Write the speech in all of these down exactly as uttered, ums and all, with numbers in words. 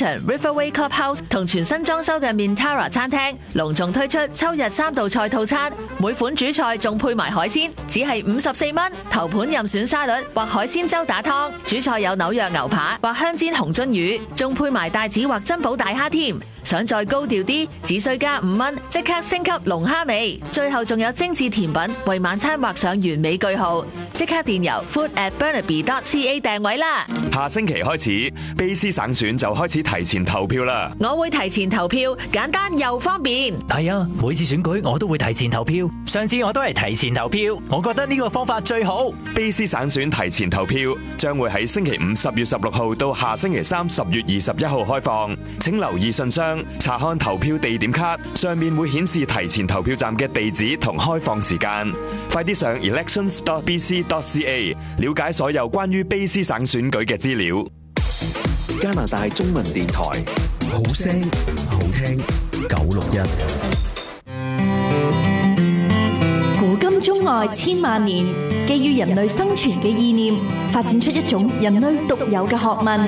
Hilton Riverway Clubhouse 同全新裝修嘅 Mintara 餐廳隆重推出秋日三道菜套餐，每款主菜仲配埋海鮮，只係五十四蚊。頭盤任選沙律或海鮮粥打湯，主菜有紐約牛扒或香煎紅鱒魚，仲配埋帶子或珍寶大蝦添。想再高調啲，只需加五蚊，即刻升級龍蝦味。最後仲有精緻甜品為晚餐畫上完美句號。即刻電郵 food at burnaby dot c a 訂位啦！ 下星期開始，卑詩省選就開始提前投票啦。 我會提前投票，簡單又方便。 係啊，每次選舉我都會提前投票。上次我都係提前投票，我覺得呢個方法最好。 卑詩省選提前投票將會喺星期五十月十六號到下星期三十月二十一號開放。請留意信箱，查看投票地點卡，上面會顯示提前投票站嘅地址同開放時間。快啲上 elections dot b c dot c a 了解所有關於卑詩省選舉嘅資料。 加拿大中文電台，好聲好聽，九六一。 古今中外千萬年，基於人類生存嘅意念，發展出一種人類獨有嘅學問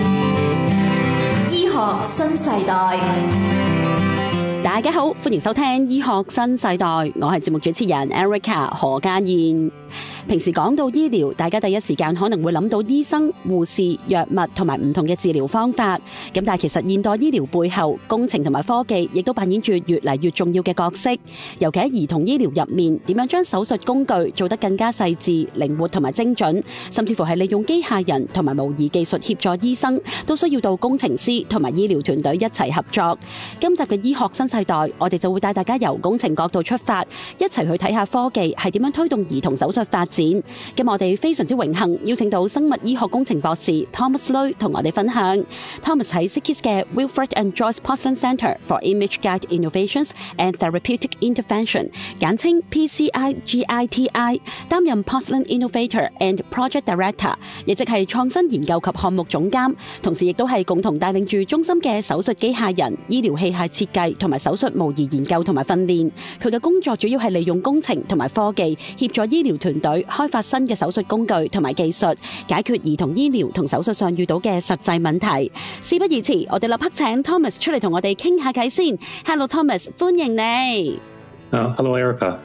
——醫學新世代。 大家好，歡迎收聽醫學新世代，我係節目主持人 Erica 何嘉燕。平時講到醫療，大家第一時間可能會諗到醫生、護士、藥物同埋唔同嘅治療方法。咁但係其實現代醫療背後，工程同埋科技亦都扮演住越嚟越重要嘅角色。尤其喺兒童醫療入面，點樣將手術工具做得更加細緻、靈活同埋精準，甚至乎係利用機械人同埋模擬技術協助醫生，都需要到工程師同埋醫療團隊一齊合作。今集嘅醫學新世代，我哋就會帶大家由工程角度出發，一齊去睇下科技係點樣推動兒童手術發展。咁我哋非常之榮幸邀請到生物醫學工程博士 Thomas Lui 同我哋分享。Thomas 喺 S I C I S 嘅 Wilfred and Joyce Poslan Centre for Image Guided Innovations and Therapeutic Intervention 簡稱 P C I G I T I 擔任 Poslan Innovator and Project Director， 亦即係創新研究及項目總監，同時亦都係共同帶領住中心嘅手術機械人、醫療器械設計同埋手術模擬研究同埋訓練。佢嘅工作主要係利用工程同埋科技協助醫療團隊開發新嘅手術工具同埋技術，解決兒童醫療同手術上遇到嘅實際問題。事不宜遲，我哋立刻請 Thomas 出嚟同我哋傾下偈先。Hello Thomas， 歡迎你。 Uh, hello Erica。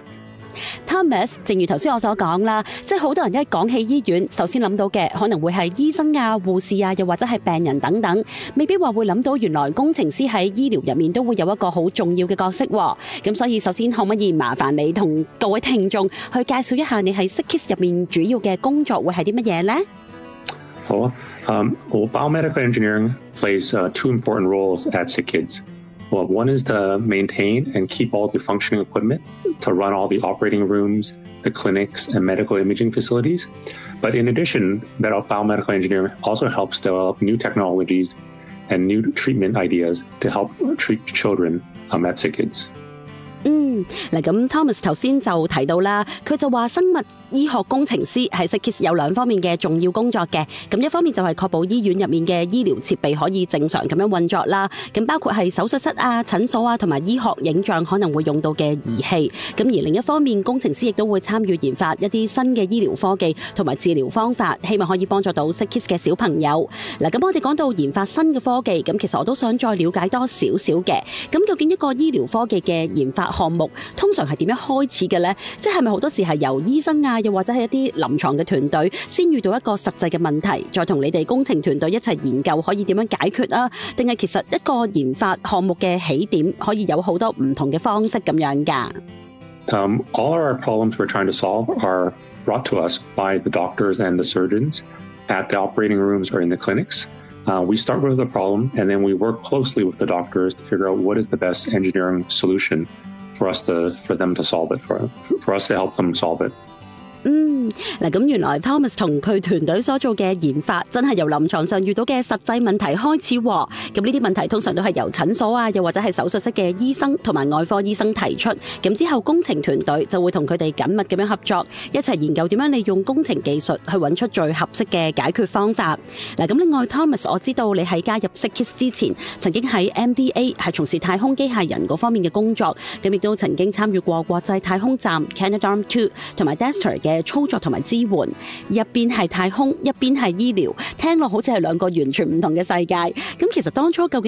Thomas， 正如頭先我所講啦，即係好多人一講起醫院，首先諗到嘅可能會係醫生啊、護士啊，又或者係病人等等，未必話會諗到原來工程師喺醫療入面都會有一個好重要嘅角色。咁所以首先可唔可以麻煩你同各位聽眾去介紹一下你喺 S I C I S 入面主要嘅工作會係啲乜嘢呢？ 好啊。Um, well, biomedical engineering plays uh, two important roles at S I C I S. Well, one is to maintain and keep all the functioning equipment to run all the operating rooms, the clinics, and medical imaging facilities. But in addition, that biomedical engineering also helps develop new technologies and new treatment ideas to help treat children um, at S I C I S. 嗯， 嗱咁 Thomas 頭先就提到啦，佢就話生物醫學工程師喺 S I C I S 有兩方面嘅重要工作嘅。咁一方面就係確保醫院入面嘅醫療設備可以正常咁樣運作啦。咁包括係手術室啊、診所啊同埋醫學影像可能會用到嘅儀器。咁而另一方面，工程師亦都會參與研發一啲新嘅醫療科技同埋治療方法，希望可以幫助到 S I C I S 嘅小朋友。嗱，咁我哋講到研發新嘅科技，咁其實我都想再了解多少少嘅。咁究竟一個醫療科技嘅研發項目通常係點樣開始嘅呢？即係咪好多時係由醫生啊，又或者係一啲臨床嘅團隊先遇到一個實際嘅問題，再同你哋工程團隊一齊研究可以點樣解決啊？定係其實一個研發項目嘅起點可以有好多唔同嘅方式咁樣㗎 ？Um, all our problems we're trying to solve are brought to us by the doctors and the surgeons at the operating rooms or in the clinics. Uh, we start with the problem and then we work closely with the doctors to figure out what is the best engineering solution for us to, for them to solve it, for, for us to help them solve it. 嗯，嗱咁原來 Thomas 同佢團隊所做嘅研發真係由臨床上遇到嘅實際問題開始。咁呢啲問題通常都係由診所啊，又或者係手術室嘅醫生同埋外科醫生提出。咁之後工程團隊就會同佢哋緊密咁樣合作，一齊研究點樣利用工程技術去揾出最合適嘅解決方法。嗱咁另外 Thomas， 我知道你喺加入 S I C I S 之前，曾經喺 M D A 係從事太空機械人嗰方面嘅工作，咁亦都曾經參與過國際太空站 Canadarm 二同埋 Dexter 嘅嘅操作同埋支援，一邊係太空，一邊係醫療，聽落好似係兩個完全唔同嘅世界。咁其實當初究竟